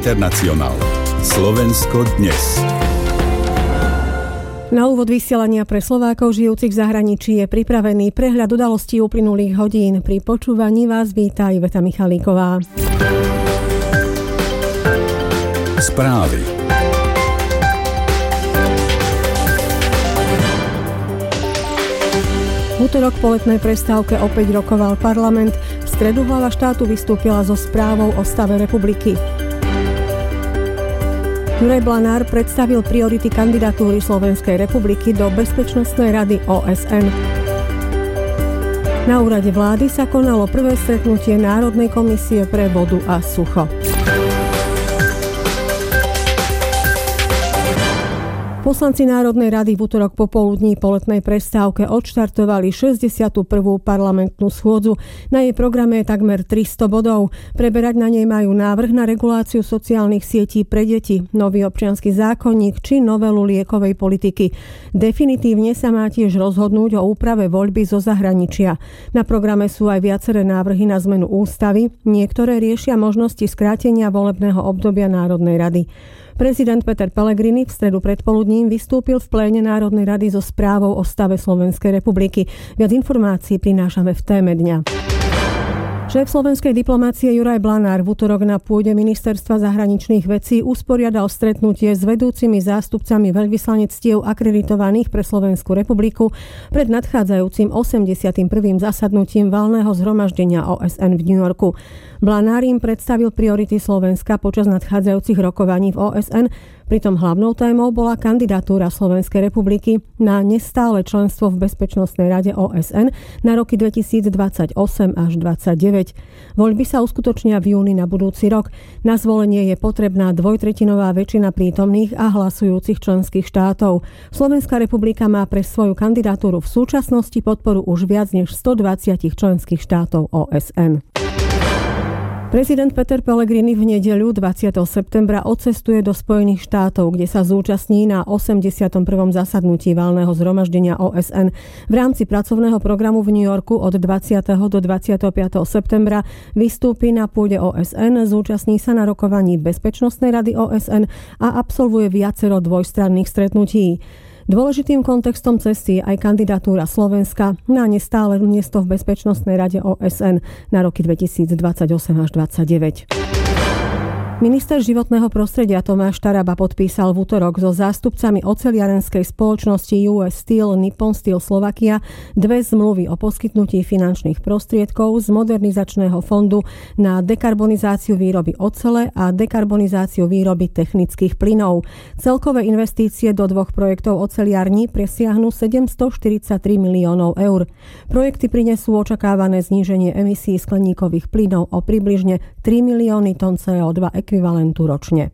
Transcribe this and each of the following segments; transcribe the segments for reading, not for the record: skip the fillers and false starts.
Internacionál. Slovensko dnes. Na úvod vysielania pre Slovákov žijúcich v zahraničí je pripravený prehľad udalostí uplynulých hodín. Pri počúvaní vás víta Iveta Michalíková. Správy. V útorok po letnej prestávke opäť rokoval parlament. V stredu hlava štátu vystúpila so správou o stave republiky. Juraj Blanár predstavil priority kandidatúry Slovenskej republiky do Bezpečnostnej rady OSN. Na úrade vlády sa konalo prvé stretnutie Národnej komisie pre vodu a sucho. Poslanci Národnej rady v útorok popoludní po letnej prestávke odštartovali 61. parlamentnú schôdzu. Na jej programe je takmer 300 bodov. Preberať na nej majú návrh na reguláciu sociálnych sietí pre deti, nový občiansky zákonník či novelu liekovej politiky. Definitívne sa má tiež rozhodnúť o úprave voľby zo zahraničia. Na programe sú aj viaceré návrhy na zmenu ústavy. Niektoré riešia možnosti skrátenia volebného obdobia Národnej rady. Prezident Peter Pellegrini v stredu predpoludním vystúpil v pléne Národnej rady so správou o stave Slovenskej republiky. Viac informácií prinášame v téme dňa. Šéf slovenskej diplomácie Juraj Blanár v útorok na pôde Ministerstva zahraničných vecí usporiadal stretnutie s vedúcimi zástupcami veľvyslanectiev akreditovaných pre Slovenskú republiku pred nadchádzajúcim 81. zasadnutím valného zhromaždenia OSN v New Yorku. Blanár im predstavil priority Slovenska počas nadchádzajúcich rokovaní v OSN, pritom hlavnou témou bola kandidatúra Slovenskej republiky na nestále členstvo v Bezpečnostnej rade OSN na roky 2028 až 2029. Voľby sa uskutočnia v júni na budúci rok. Na zvolenie je potrebná dvojtretinová väčšina prítomných a hlasujúcich členských štátov. Slovenská republika má pre svoju kandidatúru v súčasnosti podporu už viac než 120 členských štátov OSN. Prezident Peter Pellegrini v nedeľu 20. septembra odcestuje do Spojených štátov, kde sa zúčastní na 81. zasadnutí valného zhromaždenia OSN. V rámci pracovného programu v New Yorku od 20. do 25. septembra vystúpi na pôde OSN, zúčastní sa na rokovaní Bezpečnostnej rady OSN a absolvuje viacero dvojstranných stretnutí. Dôležitým kontextom cesty je aj kandidatúra Slovenska na nestále miesto v Bezpečnostnej rade OSN na roky 2028 až 2029. Minister životného prostredia Tomáš Taraba podpísal v útorok so zástupcami oceliarenskej spoločnosti US Steel Nippon Steel Slovakia dve zmluvy o poskytnutí finančných prostriedkov z modernizačného fondu na dekarbonizáciu výroby ocele a dekarbonizáciu výroby technických plynov. Celkové investície do dvoch projektov oceliarní presiahnu 743 miliónov eur. Projekty prinesú očakávané zníženie emisí skleníkových plynov o približne 3 milióny tón CO2 ekvivalentu ročne.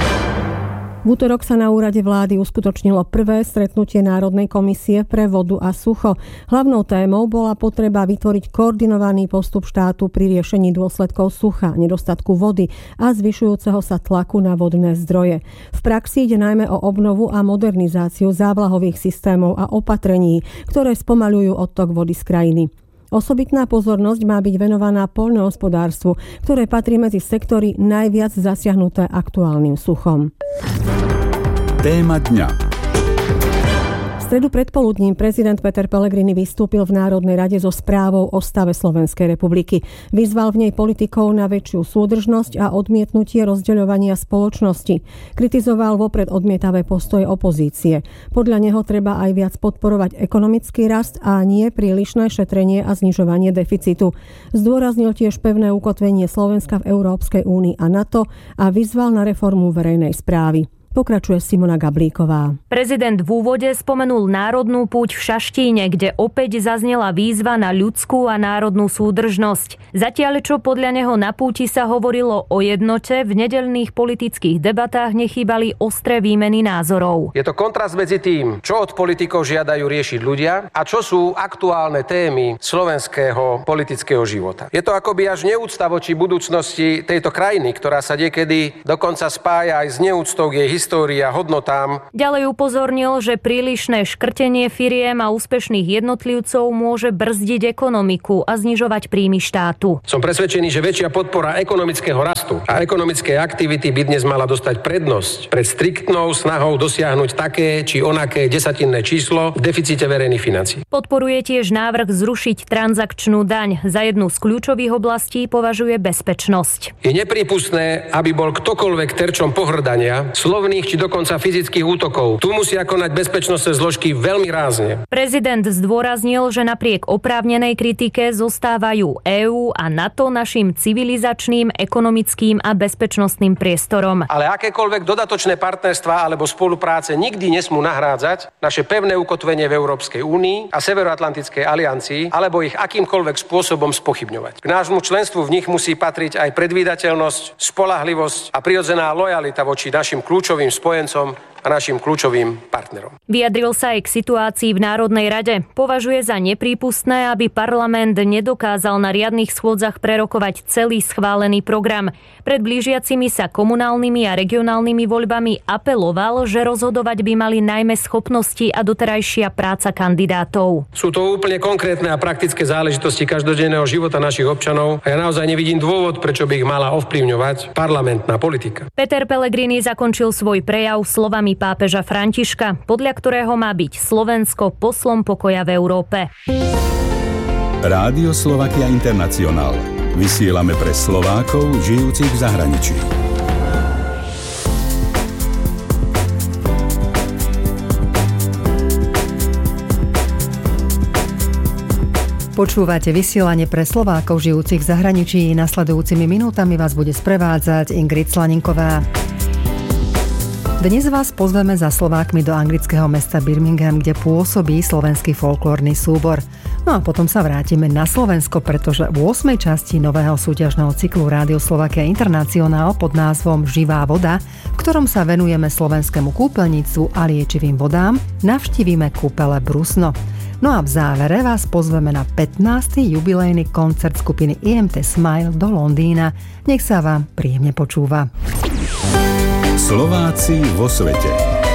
V útorok sa na úrade vlády uskutočnilo prvé stretnutie Národnej komisie pre vodu a sucho. Hlavnou témou bola potreba vytvoriť koordinovaný postup štátu pri riešení dôsledkov sucha, nedostatku vody a zvyšujúceho sa tlaku na vodné zdroje. V praxi ide najmä o obnovu a modernizáciu závlahových systémov a opatrení, ktoré spomaľujú odtok vody z krajiny. Osobitná pozornosť má byť venovaná poľnohospodárstvu, ktoré patrí medzi sektory najviac zasiahnuté aktuálnym suchom. Téma dňa. V stredu predpoludním prezident Peter Pellegrini vystúpil v Národnej rade so správou o stave Slovenskej republiky. Vyzval v nej politikov na väčšiu súdržnosť a odmietnutie rozdeľovania spoločnosti. Kritizoval vopred odmietavé postoje opozície. Podľa neho treba aj viac podporovať ekonomický rast a nie prílišné šetrenie a znižovanie deficitu. Zdôraznil tiež pevné ukotvenie Slovenska v Európskej únii a NATO a vyzval na reformu verejnej správy. Pokračuje Simona Gablíková. Prezident v úvode spomenul národnú púť v Šaštíne, kde opäť zaznela výzva na ľudskú a národnú súdržnosť. Zatiaľ, čo podľa neho na púti sa hovorilo o jednote, v nedeľných politických debatách nechýbali ostré výmeny názorov. Je to kontrast medzi tým, čo od politikov žiadajú riešiť ľudia a čo sú aktuálne témy slovenského politického života. Je to akoby až neúcta voči budúcnosti tejto krajiny, ktorá sa niekedy dokonca spája aj s neúctou k jej histórii a hodnotám. Ďalej upozornil, že prílišné škrtenie firiem a úspešných jednotlivcov môže brzdiť ekonomiku a znižovať príjmy štátu. Som presvedčený, že väčšia podpora ekonomického rastu a ekonomickej aktivity by dnes mala dostať prednosť pred striktnou snahou dosiahnuť také či onaké desatinné číslo v deficite verejných financií. Podporuje tiež návrh zrušiť transakčnú daň. Za jednu z kľúčových oblastí považuje bezpečnosť. Je neprípustné, aby bol ktokoľvek terčom pohŕdania, slovných či dokonca fyzických útokov. Tu musia konať bezpečnostné zložky veľmi rázne. Prezident zdôraznil, že napriek oprávnenej kritike zostávajú EÚ a NATO našim civilizačným, ekonomickým a bezpečnostným priestorom. Ale akékoľvek dodatočné partnerstvá alebo spolupráce nikdy nesmú nahrádzať naše pevné ukotvenie v Európskej únii a Severoatlantickej aliancii alebo ich akýmkoľvek spôsobom spochybňovať. K nášmu členstvu v nich musí patriť aj predvídateľnosť, spoľahlivosť a prirodzená lojalita voči našim kľúčovým spojencom a našim kľúčovým partnerom. Vyjadril sa aj k situácii v Národnej rade. Považuje za neprípustné, aby parlament nedokázal na riadnych schôdzach prerokovať celý schválený program. Pred blížiacimi sa komunálnymi a regionálnymi voľbami apeloval, že rozhodovať by mali najmä schopnosti a doterajšia práca kandidátov. Sú to úplne konkrétne a praktické záležitosti každodenného života našich občanov a ja naozaj nevidím dôvod, prečo by ich mala ovplyvňovať parlamentná politika. Peter Pellegrini zakončil svoj prejav slovami pápeža Františka, podľa ktorého má byť Slovensko poslom pokoja v Európe. Rádio Slovakia International. Vysielame pre Slovákov žijúcich v zahraničí. Počúvate vysielanie pre Slovákov žijúcich v zahraničí. Nasledujúcimi minútami vás bude sprevádzať Ingrid Slaninková. Dnes vás pozveme za Slovákmi do anglického mesta Birmingham, kde pôsobí slovenský folklórny súbor. No a potom sa vrátime na Slovensko, pretože v 8. časti nového súťažného cyklu Rádio Slovakia International pod názvom Živá voda, v ktorom sa venujeme slovenskému kúpeľníctvu a liečivým vodám, navštívime kúpele Brusno. No a v závere vás pozveme na 15. jubilejný koncert skupiny IMT Smile do Londýna. Nech sa vám príjemne počúva. Slováci vo svete.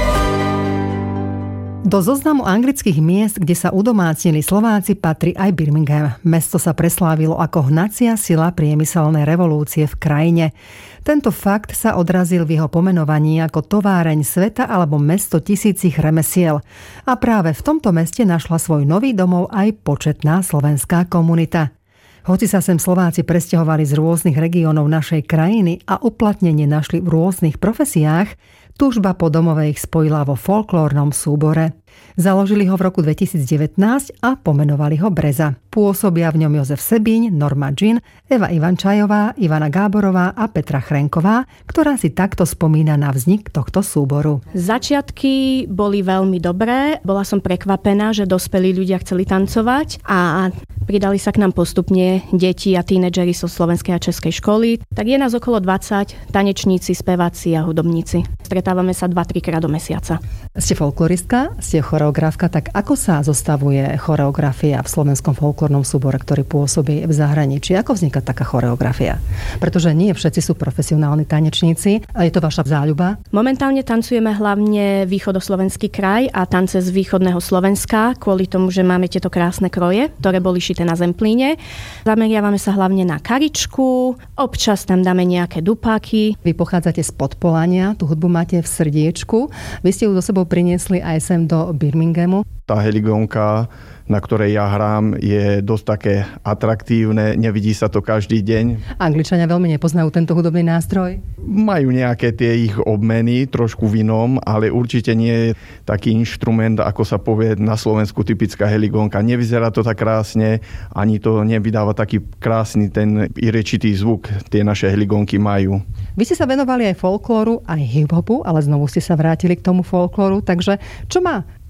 Do zoznamu anglických miest, kde sa udomácnili Slováci, patrí aj Birmingham. Mesto sa preslávilo ako hnacia sila priemyselnej revolúcie v krajine. Tento fakt sa odrazil v jeho pomenovaní ako továreň sveta alebo mesto tisícich remesiel. A práve v tomto meste našla svoj nový domov aj početná slovenská komunita. Hoci sa sem Slováci presťahovali z rôznych regiónov našej krajiny a uplatnenie našli v rôznych profesiách, túžba po domove ich spojila vo folklórnom súbore. Založili ho v roku 2019 a pomenovali ho Breza. Pôsobia v ňom Jozef Sebíň, Norma Jean, Eva Ivančajová, Ivana Gáborová a Petra Chrenková, ktorá si takto spomína na vznik tohto súboru. Začiatky boli veľmi dobré. Bola som prekvapená, že dospelí ľudia chceli tancovať a pridali sa k nám postupne deti a tínedžeri zo slovenskej a českej školy. Tak je nás okolo 20, tanečníci, speváci a hudobníci. Stretávame sa 2-3 krát do mesiaca. Ste folkloristka, ste choreografka, tak ako sa zostavuje choreografia v slovenskom folklórnom súbore, ktorý pôsobí v zahraničí? Ako vzniká taká choreografia? Pretože nie všetci sú profesionálni tanečníci a je to vaša záľuba? Momentálne tancujeme hlavne východoslovenský kraj a tance z východného Slovenska, kvôli tomu, že máme tieto krásne kroje, ktoré boli šité na zemplíne. Zameriavame sa hlavne na karičku, občas tam dáme nejaké dupáky. Vy pochádzate z Podpolania, tú hudbu máte v srdiečku. Vy ste ju so sebou priniesli aj sem do Birminghamu. Tá heligónka, na ktorej ja hrám, je dosť také atraktívne, nevidí sa to každý deň. Angličania veľmi nepoznajú tento hudobný nástroj? Majú nejaké tie ich obmeny, trošku v inom, ale určite nie je taký inštrument, ako sa povie na Slovensku typická heligónka. Nevyzerá to tak krásne, ani to nevydáva taký krásny ten irečitý zvuk, tie naše heligónky majú. Vy ste sa venovali aj folklóru, aj hip-hopu, ale znovu ste sa vrátili k tomu folklóru, takže čo má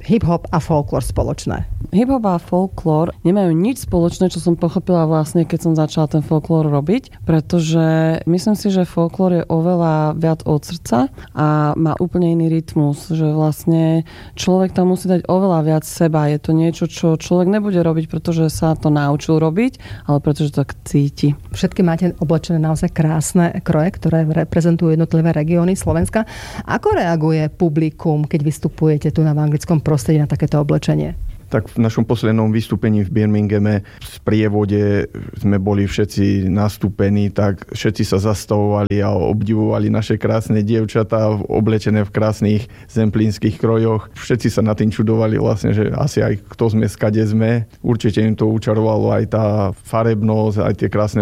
hip-hop a folklór spoločné? Hip-hop a folklór nemajú nič spoločné, čo som pochopila vlastne, keď som začala ten folklór robiť, pretože myslím si, že folklór je oveľa viac od srdca a má úplne iný rytmus, že vlastne človek tam musí dať oveľa viac seba. Je to niečo, čo človek nebude robiť, pretože sa to naučil robiť, ale pretože to tak cíti. Všetky máte oblečené naozaj krásne kroje, ktoré reprezentujú jednotlivé regióny Slovenska. Ako reaguje publikum, keď vystupujete tu v anglickom prostredí na takéto oblečenie? Tak v našom poslednom vystúpení v Birminghame v sprievode sme boli všetci nastúpení, tak všetci sa zastavovali a obdivovali naše krásne dievčatá oblečené v krásnych zemplínskych krojoch. Všetci sa na tým čudovali vlastne, že asi aj kto sme, skade sme. Určite im to učarovalo aj tá farebnosť, aj tie krásne